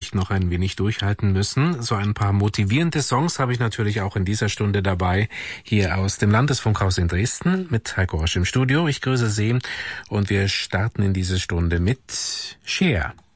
vielleicht noch ein wenig durchhalten müssen. So ein paar motivierende Songs habe ich natürlich auch in dieser Stunde dabei, hier aus dem Landesfunkhaus in Dresden mit Heiko Rosch im Studio. Ich grüße Sie und wir starten in diese Stunde mit Cher.